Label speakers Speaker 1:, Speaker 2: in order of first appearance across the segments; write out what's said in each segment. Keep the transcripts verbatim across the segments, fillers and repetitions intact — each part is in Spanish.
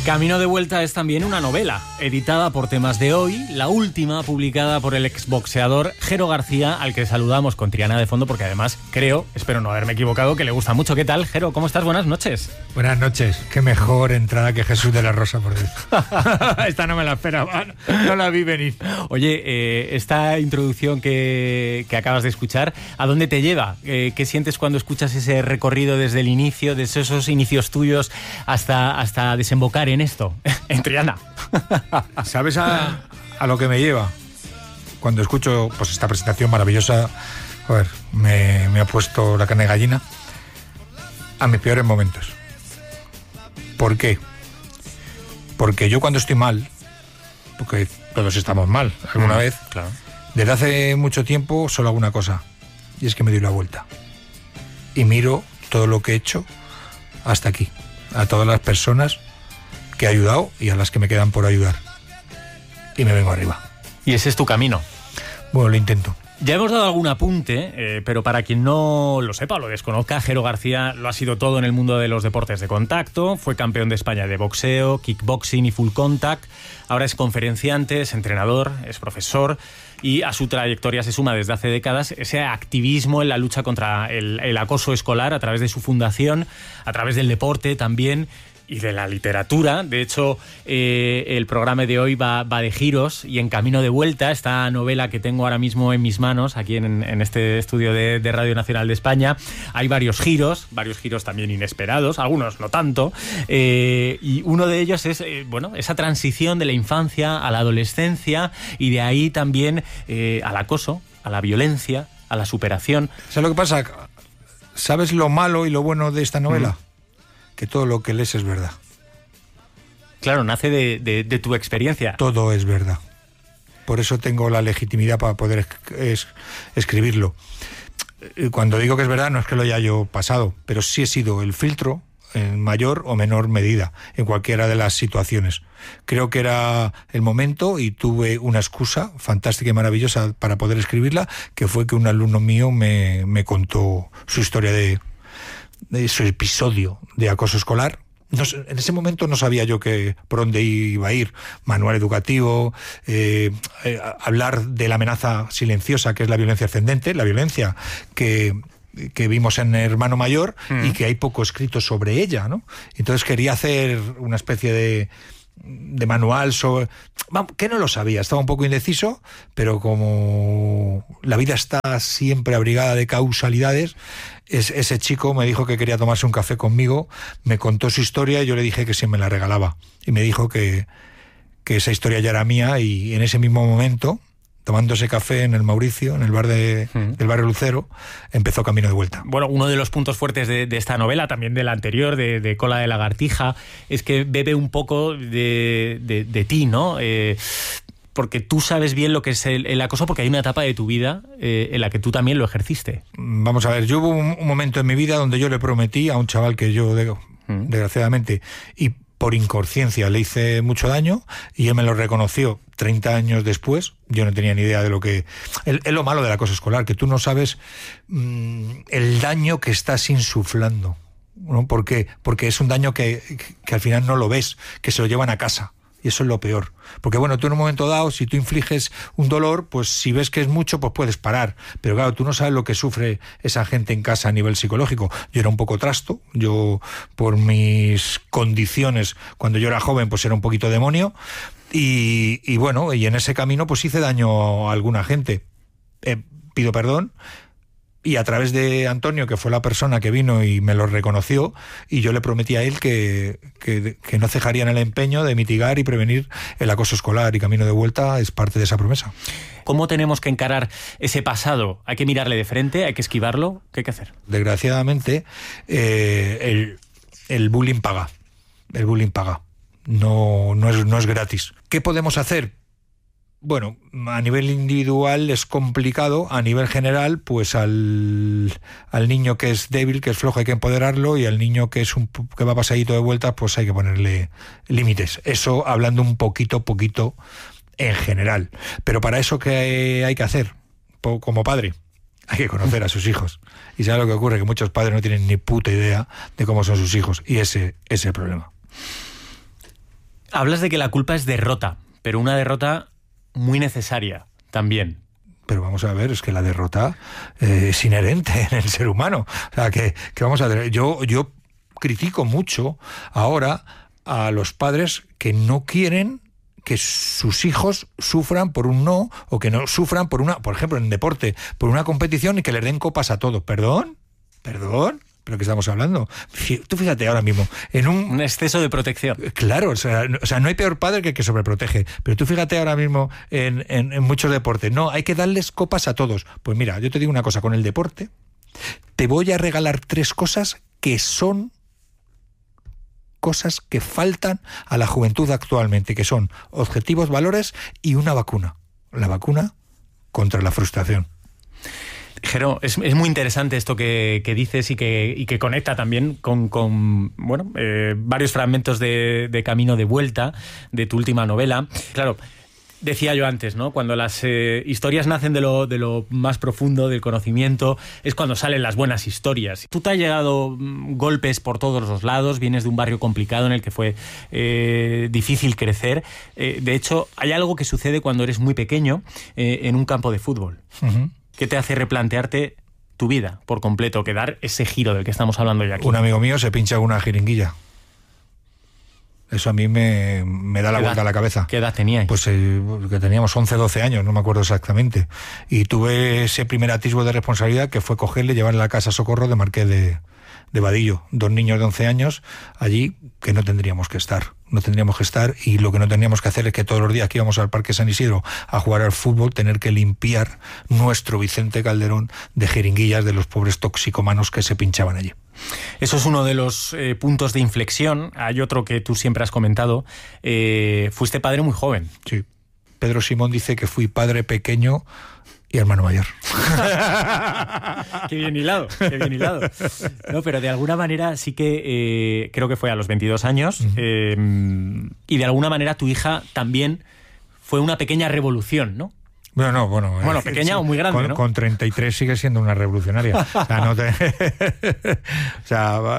Speaker 1: Camino de Vuelta es también una novela, editada por Temas de Hoy, la última publicada por el exboxeador Jero García, al que saludamos con Triana de fondo, porque además creo, espero no haberme equivocado, que le gusta mucho. ¿Qué tal, Jero? ¿Cómo estás? Buenas noches.
Speaker 2: Buenas noches. Qué mejor entrada que Jesús de la Rosa, por Dios. Esta no me la esperaba, no la vi venir.
Speaker 1: Oye, eh, esta introducción que, que acabas de escuchar, ¿a dónde te lleva? Eh, ¿Qué sientes cuando escuchas ese recorrido desde el inicio, desde esos inicios tuyos hasta, hasta desembocar en esto, en Triana?
Speaker 2: ¿Sabes a, a lo que me lleva? Cuando escucho pues esta presentación maravillosa, joder, me, me ha puesto la carne de gallina. A mis peores momentos. ¿Por qué? Porque yo cuando estoy mal, porque todos estamos mal alguna mm, vez,
Speaker 1: claro.
Speaker 2: Desde hace mucho tiempo solo hago una cosa, y es que me doy la vuelta y miro todo lo que he hecho hasta aquí, a todas las personas que he ayudado y a las que me quedan por ayudar, y me vengo arriba.
Speaker 1: ¿Y ese es tu camino?
Speaker 2: Bueno, lo intento.
Speaker 1: Ya hemos dado algún apunte, eh, pero para quien no lo sepa o lo desconozca, Jero García lo ha sido todo en el mundo de los deportes de contacto. Fue campeón de España de boxeo, kickboxing y full contact. Ahora es conferenciante, es entrenador, es profesor, y a su trayectoria se suma desde hace décadas ese activismo en la lucha contra el, el acoso escolar a través de su fundación, a través del deporte también, y de la literatura. De hecho, eh, el programa de hoy va, va de giros y en Camino de Vuelta, esta novela que tengo ahora mismo en mis manos, aquí en, en este estudio de, de Radio Nacional de España, hay varios giros, varios giros también inesperados, algunos no tanto, eh, y uno de ellos es, eh, bueno, esa transición de la infancia a la adolescencia y de ahí también eh, al acoso, a la violencia, a la superación.
Speaker 2: ¿Sabes lo que pasa? ¿Sabes lo malo y lo bueno de esta novela? Mm. Que todo lo que lees es verdad.
Speaker 1: Claro, nace de, de, de tu experiencia.
Speaker 2: Todo es verdad. Por eso tengo la legitimidad para poder es, es, escribirlo. Cuando digo que es verdad, no es que lo haya yo pasado, pero sí he sido el filtro en mayor o menor medida, en cualquiera de las situaciones. Creo que era el momento y tuve una excusa fantástica y maravillosa para poder escribirla, que fue que un alumno mío me, me contó su historia de... de su episodio de acoso escolar. No, en ese momento no sabía yo que por dónde iba a ir. Manual educativo, eh, eh, hablar de la amenaza silenciosa, que es la violencia ascendente, la violencia que, que vimos en Hermano Mayor, mm. y que hay poco escrito sobre ella, ¿no? Entonces quería hacer una especie de de manual sobre... que no lo sabía, estaba un poco indeciso, pero como la vida está siempre abrigada de causalidades, es, ese chico me dijo que quería tomarse un café conmigo, me contó su historia y yo le dije que sí me la regalaba, y me dijo que, que esa historia ya era mía, y en ese mismo momento, tomando ese café en el Mauricio, en el bar de, mm. del barrio Lucero, empezó Camino de Vuelta.
Speaker 1: Bueno, uno de los puntos fuertes de, de esta novela, también de la anterior, de, de Cola de Lagartija, es que bebe un poco de, de, de ti, ¿no? Eh, porque tú sabes bien lo que es el, el acoso, porque hay una etapa de tu vida eh, en la que tú también lo ejerciste.
Speaker 2: Vamos a ver, yo hubo un, un momento en mi vida donde yo le prometí a un chaval que yo, de, mm. desgraciadamente, y por inconsciencia le hice mucho daño, y él me lo reconoció treinta años después. Yo no tenía ni idea de lo que... Es lo malo del acoso escolar, que tú no sabes mmm, el daño que estás insuflando, ¿no? ¿Por qué? Porque es un daño que, que al final no lo ves, que se lo llevan a casa. Y eso es lo peor. Porque bueno, tú en un momento dado, si tú infliges un dolor, pues si ves que es mucho, pues puedes parar. Pero claro, tú no sabes lo que sufre esa gente en casa a nivel psicológico. Yo era un poco trasto. Yo, por mis condiciones, cuando yo era joven, pues era un poquito demonio. Y, y bueno, y en ese camino pues hice daño a alguna gente. Eh, pido perdón. Y a través de Antonio, que fue la persona que vino y me lo reconoció, y yo le prometí a él que, que, que no cejarían el empeño de mitigar y prevenir el acoso escolar, y Camino de Vuelta es parte de esa promesa.
Speaker 1: ¿Cómo tenemos que encarar ese pasado? ¿Hay que mirarle de frente? ¿Hay que esquivarlo? ¿Qué hay que hacer?
Speaker 2: Desgraciadamente, eh, el, el bullying paga. El bullying paga. No, no es, no es gratis. ¿Qué podemos hacer? Bueno, a nivel individual es complicado, a nivel general, pues al, al niño que es débil, que es flojo, hay que empoderarlo, y al niño que es un que va pasadito de vueltas, pues hay que ponerle límites. Eso hablando un poquito, poquito en general. Pero para eso, ¿qué hay que hacer? Como padre, hay que conocer a sus hijos. Y ¿sabes lo que ocurre? Que muchos padres no tienen ni puta idea de cómo son sus hijos, y ese es el problema.
Speaker 1: Hablas de que la culpa es derrota, pero una derrota muy necesaria también.
Speaker 2: Pero vamos a ver, es que la derrota eh, es inherente en el ser humano. O sea, que, que vamos a ver, yo, yo critico mucho ahora a los padres que no quieren que sus hijos sufran por un no, o que no sufran por una, por ejemplo, en deporte, por una competición y que les den copas a todos. ¿Perdón? ¿Perdón? ¿Pero qué estamos hablando? Tú fíjate ahora mismo, en un...
Speaker 1: Un exceso de protección.
Speaker 2: Claro, o sea, no, o sea, no hay peor padre que el que sobreprotege. Pero tú fíjate ahora mismo en, en, en muchos deportes. No, hay que darles copas a todos. Pues mira, yo te digo una cosa, con el deporte te voy a regalar tres cosas que son cosas que faltan a la juventud actualmente, que son objetivos, valores y una vacuna. La vacuna contra la frustración.
Speaker 1: Jero, es, es muy interesante esto que, que dices y que, y que conecta también con, con bueno, eh, varios fragmentos de, de Camino de Vuelta, de tu última novela. Claro, decía yo antes, ¿no? Cuando las eh, historias nacen de lo, de lo más profundo, del conocimiento, es cuando salen las buenas historias. Tú te has llegado mm, golpes por todos los lados, vienes de un barrio complicado en el que fue eh, difícil crecer. Eh, de hecho, hay algo que sucede cuando eres muy pequeño eh, en un campo de fútbol. Uh-huh. ¿Qué te hace replantearte tu vida por completo, que dar ese giro del que estamos hablando ya aquí?
Speaker 2: Un amigo mío se pincha una jeringuilla. Eso a mí me, me da la vuelta a la cabeza.
Speaker 1: ¿Qué edad teníais?
Speaker 2: Pues eh, que teníamos once, doce años, no me acuerdo exactamente. Y tuve ese primer atisbo de responsabilidad que fue cogerle y llevarle a la casa Socorro de Marqués de, de Vadillo. Dos niños de once años allí que no tendríamos que estar. No tendríamos que estar, y lo que no tendríamos que hacer es que todos los días que íbamos al Parque San Isidro a jugar al fútbol, tener que limpiar nuestro Vicente Calderón de jeringuillas de los pobres toxicomanos que se pinchaban allí.
Speaker 1: Eso es uno de los eh, puntos de inflexión. Hay otro que tú siempre has comentado. Eh, fuiste padre muy joven.
Speaker 2: Sí. Pedro Simón dice que fui padre pequeño y hermano mayor.
Speaker 1: Qué bien hilado, qué bien hilado. No, pero de alguna manera sí que eh, creo que fue a los veintidós años, uh-huh. eh, y de alguna manera tu hija también fue una pequeña revolución, ¿no?
Speaker 2: Bueno, no, bueno.
Speaker 1: Bueno, pequeña sí, o muy grande,
Speaker 2: con,
Speaker 1: ¿no?
Speaker 2: Con treinta y tres sigue siendo una revolucionaria. O sea, no te... o sea,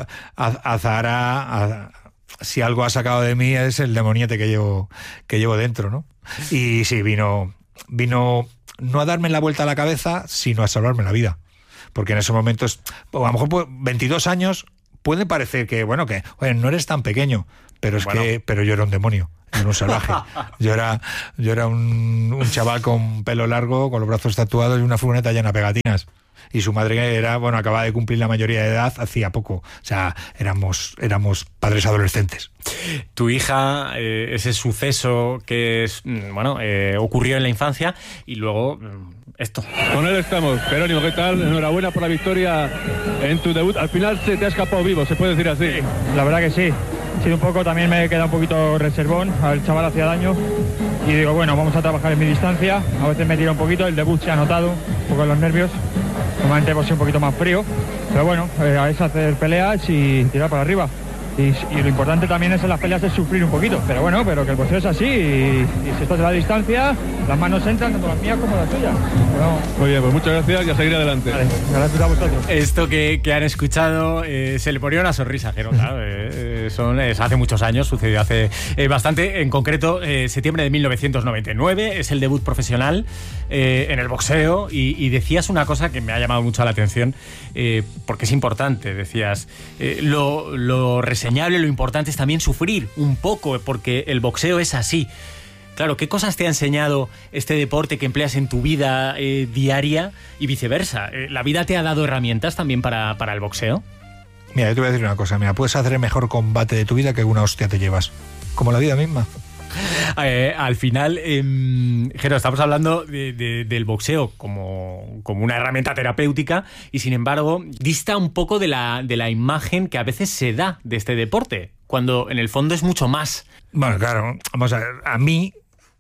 Speaker 2: Azahara, a, si algo ha sacado de mí es el demoniete que llevo, que llevo dentro, ¿no? Y sí, vino, vino no a darme la vuelta a la cabeza, sino a salvarme la vida. Porque en esos momentos, a lo mejor veintidós años, puede parecer que, bueno, que oye, no eres tan pequeño, pero es bueno. que pero yo era un demonio. Era un salvaje. Yo era, yo era un, un chaval con pelo largo, con los brazos tatuados y una furgoneta llena de pegatinas. Y su madre era, bueno, acababa de cumplir la mayoría de edad hacía poco. O sea, éramos, éramos padres adolescentes.
Speaker 1: Tu hija, eh, ese suceso que es, bueno, eh, ocurrió en la infancia y luego esto.
Speaker 3: Con él estamos. Jerónimo, ¿qué tal? Enhorabuena por la victoria en tu debut. Al final se te ha escapado vivo, se puede decir así.
Speaker 4: La verdad que sí. Sí, un poco, también me queda un poquito reservón, el chaval hacía daño y digo, bueno, vamos a trabajar en mi distancia, a veces me tira un poquito, el debut se ha notado, un poco en los nervios, normalmente hemos sido un poquito más frío, pero bueno, eh, es hacer peleas y tirar para arriba. Y, y lo importante también es en las peleas es sufrir un poquito, pero bueno, pero que el boxeo es así y, y si estás a la distancia, las manos entran tanto las mías como las tuyas. Pero...
Speaker 3: Muy bien, pues muchas gracias y a seguir adelante.
Speaker 4: Vale, gracias a vosotros.
Speaker 1: Esto que, que han escuchado eh, se le ponía una sonrisa, Jero, claro, eh, son, es hace muchos años, sucedió hace eh, bastante, en concreto eh, septiembre de mil novecientos noventa y nueve, es el debut profesional eh, en el boxeo y, y decías una cosa que me ha llamado mucho la atención eh, porque es importante, decías, eh, lo, lo reseñable, lo importante es también sufrir un poco, porque el boxeo es así. Claro, ¿qué cosas te ha enseñado este deporte que empleas en tu vida eh, diaria y viceversa? Eh, ¿La vida te ha dado herramientas también para, para el boxeo?
Speaker 2: Mira, yo te voy a decir una cosa, mira, puedes hacer el mejor combate de tu vida que una hostia te llevas, como la vida misma.
Speaker 1: Eh, al final, eh, Jero, estamos hablando de, de, del boxeo como, como una herramienta terapéutica y sin embargo dista un poco de la, de la imagen que a veces se da de este deporte, cuando en el fondo es mucho más.
Speaker 2: Bueno, claro, vamos a ver, a mí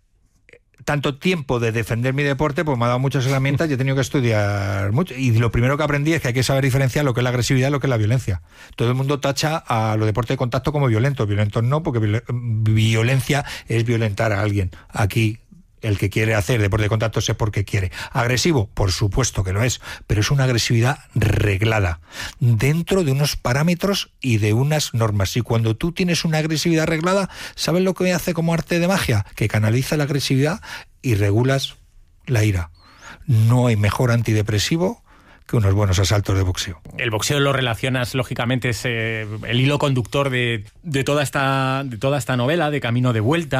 Speaker 2: tanto tiempo de defender mi deporte, pues me ha dado muchas herramientas y he tenido que estudiar mucho. Y lo primero que aprendí es que hay que saber diferenciar lo que es la agresividad y lo que es la violencia. Todo el mundo tacha a los deportes de contacto como violentos. Violentos no, porque violencia es violentar a alguien. Aquí El que quiere hacer deporte de contacto es porque quiere. ¿Agresivo? Por supuesto que lo es, pero es una agresividad reglada, dentro de unos parámetros y de unas normas. Y cuando tú tienes una agresividad reglada, ¿sabes lo que hace como arte de magia? Que canaliza la agresividad y regulas la ira. No hay mejor antidepresivo que unos buenos asaltos de boxeo.
Speaker 1: El boxeo lo relacionas, lógicamente, es eh, el hilo conductor de, de, toda esta, de toda esta novela, de Camino de Vuelta,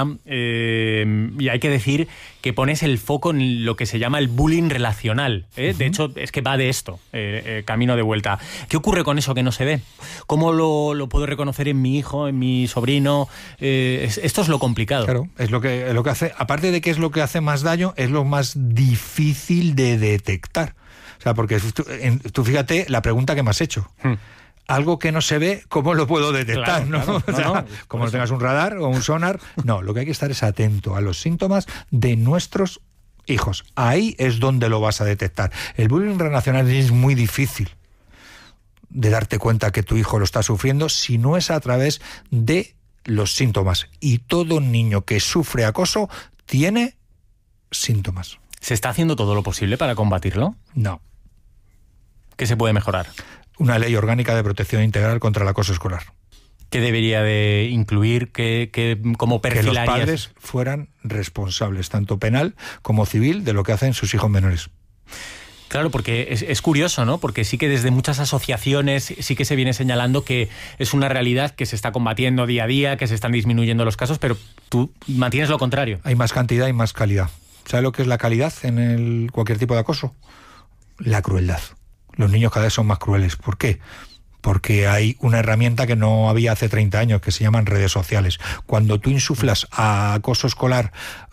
Speaker 1: eh, y hay que decir que pones el foco en lo que se llama el bullying relacional. ¿eh? Uh-huh. De hecho, es que va de esto, eh, eh, Camino de Vuelta. ¿Qué ocurre con eso que no se ve? ¿Cómo lo, lo puedo reconocer en mi hijo, en mi sobrino? Eh, es, esto es lo complicado.
Speaker 2: Claro, es lo que, lo que hace, aparte de que es lo que hace más daño, es lo más difícil de detectar. O sea, porque tú, en, tú fíjate la pregunta que me has hecho. Hmm. Algo que no se ve, ¿cómo lo puedo detectar? Claro, ¿no? Claro, o sea, no, no, como no tengas un radar o un sonar. No, lo que hay que estar es atento a los síntomas de nuestros hijos. Ahí es donde lo vas a detectar. El bullying relacional es muy difícil de darte cuenta que tu hijo lo está sufriendo si no es a través de los síntomas. Y todo niño que sufre acoso tiene síntomas.
Speaker 1: ¿Se está haciendo todo lo posible para combatirlo?
Speaker 2: No.
Speaker 1: ¿Qué se puede mejorar?
Speaker 2: Una ley orgánica de protección integral contra el acoso escolar.
Speaker 1: ¿Qué debería de incluir? ¿Qué, qué, cómo perfilarías?
Speaker 2: Que los padres fueran responsables, tanto penal como civil, de lo que hacen sus hijos menores.
Speaker 1: Claro, porque es, es curioso, ¿no? Porque sí que desde muchas asociaciones sí que se viene señalando que es una realidad que se está combatiendo día a día, que se están disminuyendo los casos, pero tú mantienes lo contrario.
Speaker 2: Hay más cantidad y más calidad. ¿Sabe lo que es la calidad en el cualquier tipo de acoso? La crueldad. Los niños cada vez son más crueles. ¿Por qué? Porque hay una herramienta que no había hace treinta años, que se llaman redes sociales. Cuando tú insuflas a acoso escolar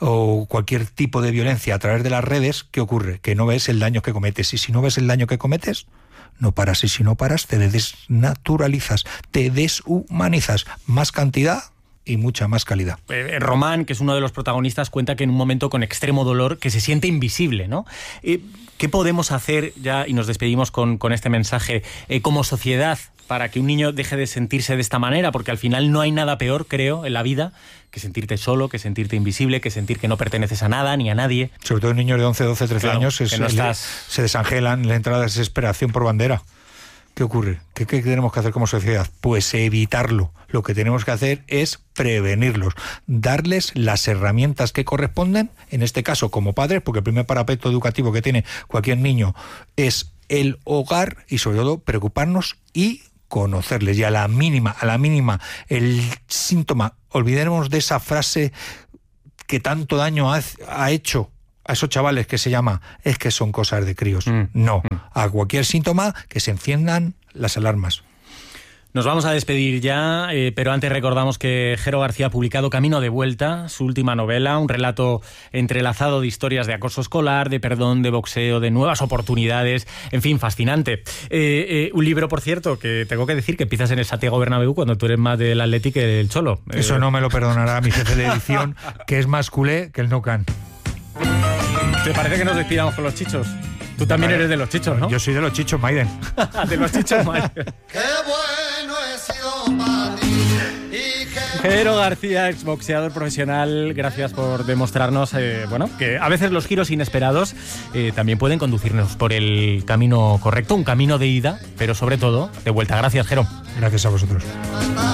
Speaker 2: o cualquier tipo de violencia a través de las redes, ¿qué ocurre? Que no ves el daño que cometes. Y si no ves el daño que cometes, no paras. Y si no paras, te desnaturalizas, te deshumanizas. Más cantidad y mucha más calidad.
Speaker 1: Eh, Román, que es uno de los protagonistas, cuenta que en un momento con extremo dolor que se siente invisible, ¿no? Eh, ¿Qué podemos hacer ya, y nos despedimos con, con este mensaje, eh, como sociedad para que un niño deje de sentirse de esta manera? Porque al final no hay nada peor, creo, en la vida que sentirte solo, que sentirte invisible, que sentir que no perteneces a nada ni a nadie.
Speaker 2: Sobre todo niños de once, doce, trece claro, años es, no estás... se desangelan, le entra la desesperación por bandera. ¿Qué ocurre? ¿Qué, ¿Qué tenemos que hacer como sociedad? Pues evitarlo. Lo que tenemos que hacer es prevenirlos, darles las herramientas que corresponden, en este caso como padres, porque el primer parapeto educativo que tiene cualquier niño es el hogar, y sobre todo preocuparnos y conocerles. Y a la mínima, a la mínima, el síntoma, olvidemos de esa frase que tanto daño ha, ha hecho a esos chavales, que se llama, es que son cosas de críos. Mm. No, a cualquier síntoma que se enciendan las alarmas.
Speaker 1: Nos vamos a despedir ya, eh, pero antes recordamos que Jero García ha publicado Camino de Vuelta, su última novela, un relato entrelazado de historias de acoso escolar, de perdón, de boxeo, de nuevas oportunidades, en fin, fascinante. Eh, eh, un libro, por cierto, que tengo que decir que empiezas en el Santiago Bernabéu cuando tú eres más del Atleti que del Cholo.
Speaker 2: Eso eh... no me lo perdonará mi jefe de edición, que es más culé que el Nou Camp.
Speaker 1: ¿Te parece que nos despidamos con los chichos? Tú también vale. Eres de los chichos, ¿no?
Speaker 2: Yo soy de los chichos Maiden.
Speaker 1: De los chichos Maiden.
Speaker 5: Qué bueno he sido para ti.
Speaker 1: Jero García, exboxeador profesional, gracias por demostrarnos eh, bueno, que a veces los giros inesperados eh, también pueden conducirnos por el camino correcto, un camino de ida, pero sobre todo de vuelta. Gracias, Jero.
Speaker 2: Gracias a vosotros.